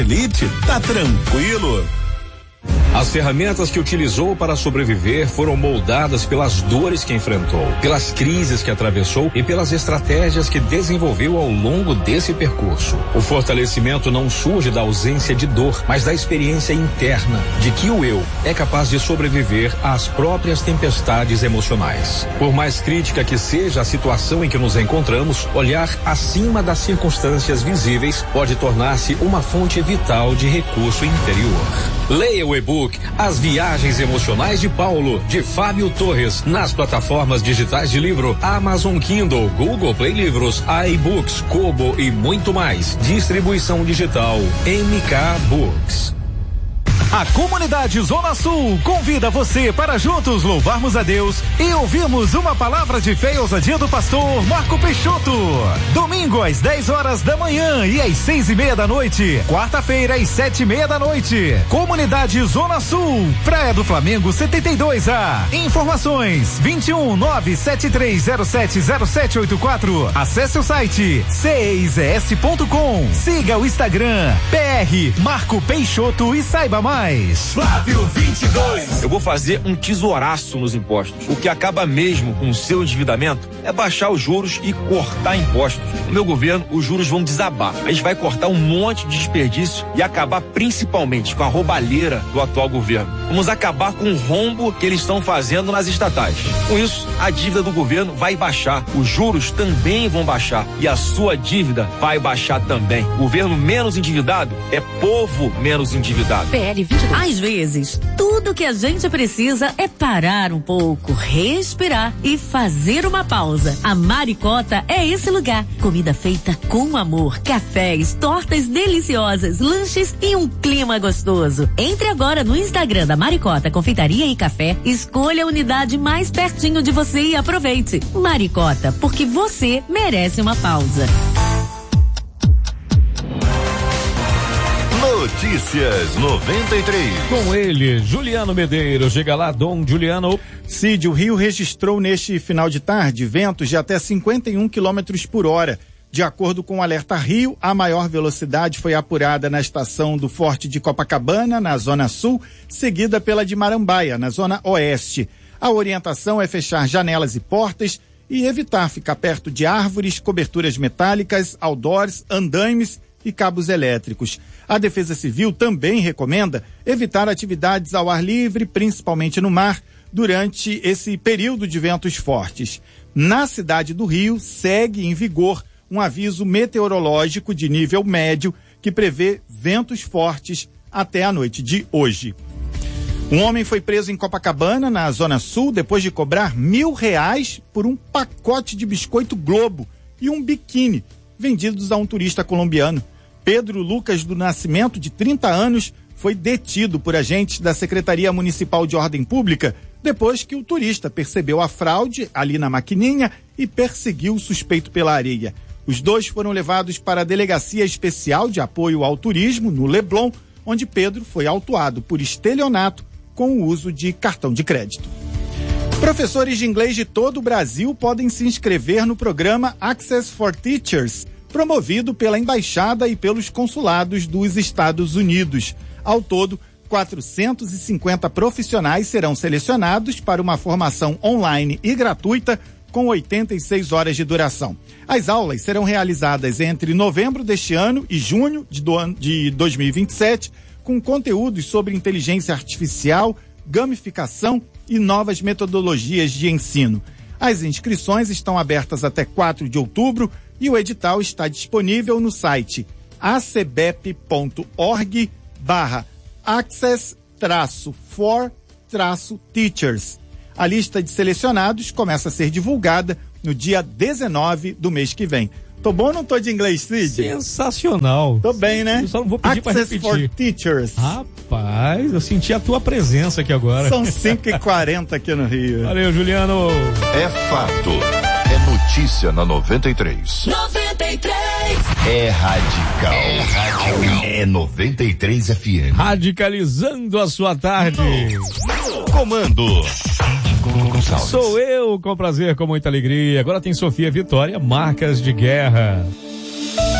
Elite, tá tranquilo. As ferramentas que utilizou para sobreviver foram moldadas pelas dores que enfrentou, pelas crises que atravessou e pelas estratégias que desenvolveu ao longo desse percurso. O fortalecimento não surge da ausência de dor, mas da experiência interna de que o eu é capaz de sobreviver às próprias tempestades emocionais. Por mais crítica que seja a situação em que nos encontramos, olhar acima das circunstâncias visíveis pode tornar-se uma fonte vital de recurso interior. Leia o e-book As Viagens Emocionais de Paulo, de Fábio Torres, nas plataformas digitais de livro Amazon Kindle, Google Play Livros, iBooks, Kobo e muito mais. Distribuição digital MK Books. A comunidade Zona Sul convida você para juntos louvarmos a Deus e ouvirmos uma palavra de fé e ousadia do pastor Marco Peixoto. Domingo às 10 horas da manhã e às 6:30 da noite. Quarta-feira às 7:30 da noite. Comunidade Zona Sul, Praia do Flamengo 72A. Informações 21 973070784. Acesse o site ceizs.com. Siga o Instagram PR Marco Peixoto e saiba mais. Flávio 22. Eu vou fazer um tesouraço nos impostos. O que acaba mesmo com o seu endividamento é baixar os juros e cortar impostos. No meu governo, os juros vão desabar. A gente vai cortar um monte de desperdício e acabar principalmente com a roubalheira do atual governo. Vamos acabar com o rombo que eles estão fazendo nas estatais. Com isso, a dívida do governo vai baixar. Os juros também vão baixar e a sua dívida vai baixar também. Governo menos endividado é povo menos endividado. PL 22. Às vezes, tudo que a gente precisa é parar um pouco, respirar e fazer uma pausa. A Maricota é esse lugar. Comida feita com amor, cafés, tortas deliciosas, lanches e um clima gostoso. Entre agora no Instagram da Maricota Confeitaria e Café, escolha a unidade mais pertinho de você e aproveite. Maricota, porque você merece uma pausa. Notícias 93. Com ele, Juliano Medeiros. Chega lá, Dom Juliano. Cid, o Rio registrou neste final de tarde ventos de até 51 quilômetros por hora. De acordo com o Alerta Rio, a maior velocidade foi apurada na estação do Forte de Copacabana, na Zona Sul, seguida pela de Marambaia, na Zona Oeste. A orientação é fechar janelas e portas e evitar ficar perto de árvores, coberturas metálicas, outdoors, andaimes e cabos elétricos. A Defesa Civil também recomenda evitar atividades ao ar livre, principalmente no mar, durante esse período de ventos fortes. Na cidade do Rio, segue em vigor um aviso meteorológico de nível médio que prevê ventos fortes até a noite de hoje. Um homem foi preso em Copacabana, na Zona Sul, depois de cobrar R$1.000 por um pacote de biscoito Globo e um biquíni vendidos a um turista colombiano. Pedro Lucas do Nascimento, de 30 anos, foi detido por agentes da Secretaria Municipal de Ordem Pública depois que o turista percebeu a fraude ali na maquininha e perseguiu o suspeito pela areia. Os dois foram levados para a Delegacia Especial de Apoio ao Turismo, no Leblon, onde Pedro foi autuado por estelionato com o uso de cartão de crédito. Professores de inglês de todo o Brasil podem se inscrever no programa Access for Teachers, promovido pela Embaixada e pelos consulados dos Estados Unidos. Ao todo, 450 profissionais serão selecionados para uma formação online e gratuita com 86 horas de duração. As aulas serão realizadas entre novembro deste ano e junho de 2027, com conteúdos sobre inteligência artificial, gamificação e novas metodologias de ensino. As inscrições estão abertas até 4 de outubro e o edital está disponível no site acbep.org/access-for-teachers. A lista de selecionados começa a ser divulgada no dia 19 do mês que vem. Tô bom ou não tô de inglês, Cid? Sensacional. Tô bem, né? Eu só não vou pedir pra repetir. Access for Teachers. Rapaz, eu senti a tua presença aqui agora. São 5h40 aqui no Rio. Valeu, Juliano. É fato. É notícia na 93. 93. É radical. É radical. É 93 FM. Radicalizando a sua tarde. Comando. Sou eu, com prazer, com muita alegria. Agora tem Sofia Vitória, Marcas de Guerra.